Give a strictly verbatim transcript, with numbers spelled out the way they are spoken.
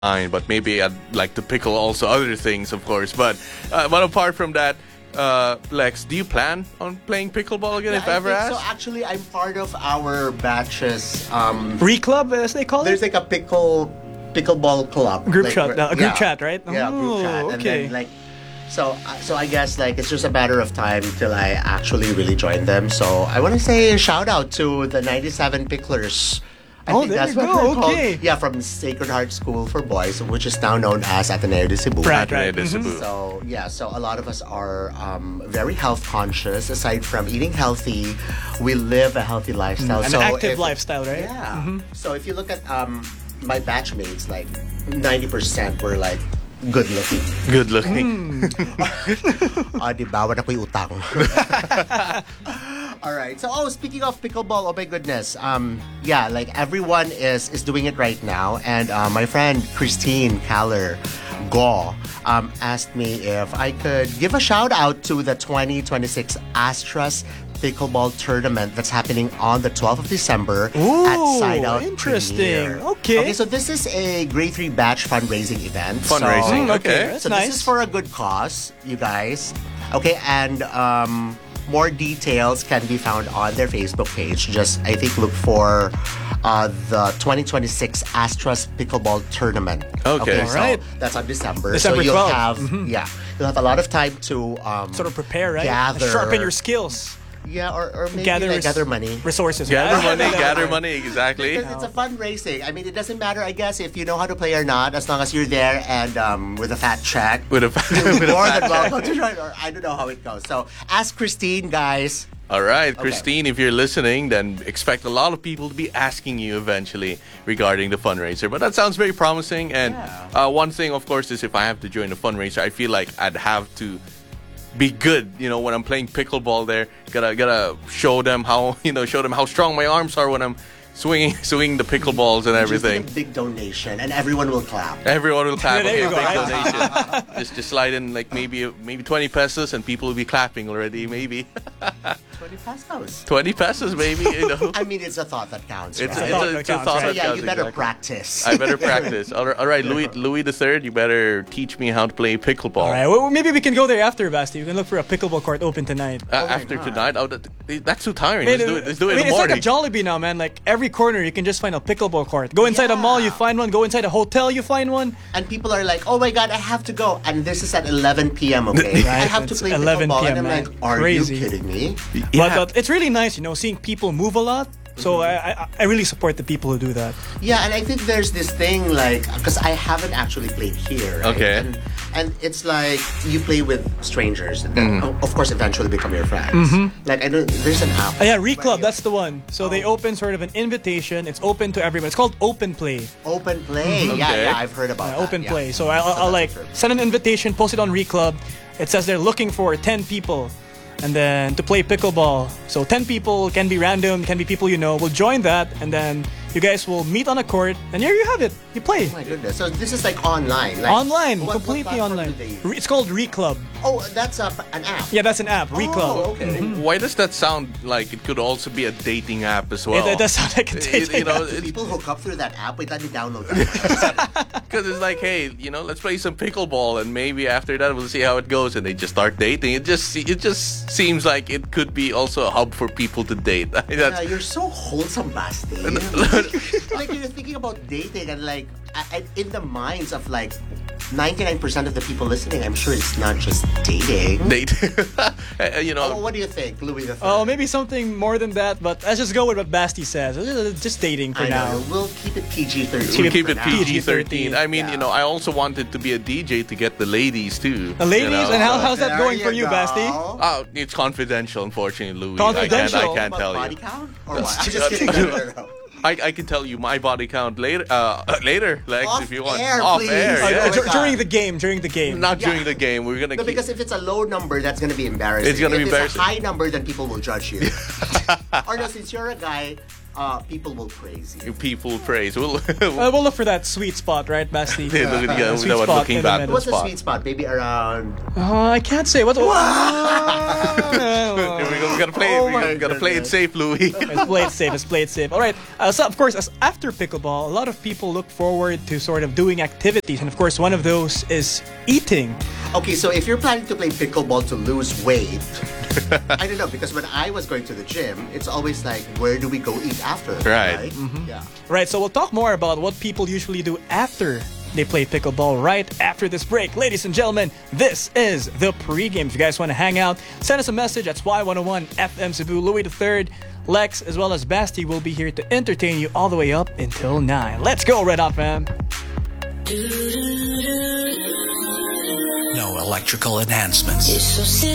but maybe I'd like to pickle also other things, of course. But uh, but apart from that, uh, Lex, do you plan on playing pickleball again, Yeah, if I ever think asked? So actually, I'm part of our batch's. Um, Re-club, as they call there's it? like a pickle pickleball club Group like, chat, where- uh, a group yeah. chat, right? Yeah, group Oh, chat, and okay. then like. So, uh, so I guess like it's just a matter of time till I actually really join them. So I want to say a shout out to the ninety-seven Picklers. I Oh, think there that's you what go, they're called. okay. Yeah, from Sacred Heart School for Boys, which is now known as Ateneo de Cebu. Right, Ateneo right. de Mhm. Cebu. So yeah, so a lot of us are um, very health conscious. Aside from eating healthy, we live a healthy lifestyle. An so active if- lifestyle, right? Yeah. So if you look at um, my batchmates, like ninety percent were like good looking. Good looking. Ah, di ba? Wala ko'y utang. All right. So, oh, speaking of pickleball, oh my goodness. Um, yeah, like everyone is is doing it right now, and uh, my friend Christine Kaller Go um, asked me if I could give a shout out to the twenty twenty-six Astras Pickleball Tournament that's happening on the twelfth of December Ooh, at Side Out interesting. Premier. Okay. Okay, so this is a grade three batch fundraising event. So- Fundraising, Mm, okay. That's so nice. this is for a good cause, you guys. Okay, and um, more details can be found on their Facebook page. Just, I think, look for uh, the twenty twenty-six Astras Pickleball Tournament. Okay. so Alright. that's on December. December so you'll twelfth. have, yeah, you'll have a lot of time to um, Sort of prepare, right? gather, Sharpen your skills. yeah, or, or maybe Gather like, res- gather money. Resources. Gather right? money, gather money, exactly. Because it's a fundraising. I mean, it doesn't matter, I guess, if you know how to play or not, as long as you're there and um, with a fat check. With a, You're with a more fat than check. welcome to join, or I don't know how it goes. So, ask Christine, guys. All right, Christine, if you're listening, then expect a lot of people to be asking you eventually regarding the fundraiser. But that sounds very promising. And Yeah. uh, one thing, of course, is if I have to join the fundraiser, I feel like I'd have to be good. You know, when I'm playing pickleball, there, gotta gotta show them how you know show them how strong my arms are when I'm swinging swinging the pickleballs and everything. Just make a big donation, and everyone will clap. Everyone will clap. Yeah, there Okay, you go, big right? donation. just just slide in like maybe maybe twenty pesos, and people will be clapping already. Maybe twenty pesos. twenty pesos, maybe. You know, I mean, it's a thought that counts. it's, right? it's, thought a, that it's a counts, thought right? so that yeah, you counts, better exactly. practice. I better practice. All right, all right, Louis Louis the Third, you better teach me how to play pickleball. All right, well, maybe we can go there after, Basti. We can look for a pickleball court open tonight. Uh, Oh my after God. tonight, oh, that, that's too tiring. I mean, Let's do it. Let's do it I mean, in the it's morning. like a Jollibee now, man. Like every corner, you can just find a pickleball court. Go inside a mall, you Yeah. find one. Go inside a hotel, you find one. And people are like, "Oh my god, I have to go!" And this is at eleven p.m. Okay, I have to it's play eleven pickleball, p.m., and I'm man. like, "Are Crazy. you kidding me?" Yeah. But, but it's really nice, you know, seeing people move a lot. So I, I I really support the people who do that. Yeah, and I think there's this thing like because I haven't actually played here. Right? Okay. And, and it's like you play with strangers that, Mm-hmm. o- of course, eventually become your friends. Like I don't. There's an app. Oh, yeah, Reclub, where that's the one. So they open sort of an invitation. It's open to everyone. It's called Open Play. you- open play. Yeah, Okay. yeah, I've heard about Yeah, that. open yeah. Play. So I'll, I'll, I'll like that's send an invitation, post it on Reclub. It says they're looking for ten people. And then to play pickleball. So ten people, can be random, can be people you know, will join that. And then you guys will meet on a court. And here you have it. You play. Oh my goodness. So this is like online. Like, Online, what- what completely platform online. do they use? Re- It's called Reclub. Oh, that's a, an app. Yeah, that's an app, Reclub. Oh, okay. Why does that sound like it could also be a dating app as well? It, it does sound like a It- dating you know, app. it's- People hook up through that app. Wait, let me download that. Because it's like, hey, you know, let's play some pickleball, and maybe after that we'll see how it goes, and they just start dating. It just it just seems like it could be also a hub for people to date. That's, Yeah, you're so wholesome, Basti. Like you're thinking about dating and like I, I- in the minds of like ninety-nine percent of the people listening, I'm sure it's not just dating. date. Uh, you know, Oh, what do you think, Louis the Third? Oh, maybe something more than that, but let's just go with what Basti says. Uh, Just dating for I now. know. We'll keep it P G thirteen. we keep for it now. P G thirteen. I mean, Yeah. you know, I also wanted to be a D J to get the ladies too. The ladies, you know, and how, so- how's that There going for you, go. Basti? Oh, it's confidential, unfortunately, Louis. Confidential? I can't, I can't About tell body you. count or what? I'm just kidding. No, no, no. I, I can tell you my body count later. Uh, later, Lex, Off if you want. air, Off please. air, Oh, yeah. no, Uh, dur- God. during the game, during the game. Not Yeah. during the game. We're gonna No, keep. because if it's a low number, that's gonna be embarrassing. It's gonna if be it's embarrassing. a high number, then people will judge you. Or no, since you're a guy, uh, people will praise you. People praise. We'll, Uh, we'll look for that sweet spot, right, Basti? Yeah, look at the- Uh, that sweet one spot looking in the back. middle. What's the spot. sweet spot? Maybe around. Uh, I can't say. What? Here we go. We gotta play Oh it. my We gotta play it goodness. safe, Louis. Let's play it safe. Let's play it safe. All right. Uh, so, of course, as after pickleball, a lot of people look forward to sort of doing activities, and of course, one of those is eating. Okay, so if you're planning to play pickleball to lose weight, I don't know, because when I was going to the gym, it's always like, where do we go eat after? Right. Yeah. Right. So we'll talk more about what people usually do after they play pickleball right after this break. Ladies and gentlemen, this is the pregame. If you guys want to hang out, send us a message at Y one oh one F M Cebu. Louis the third, Lex, as well as Basti will be here to entertain you all the way up until nine. Let's go, Red Hot fam. No electrical enhancements.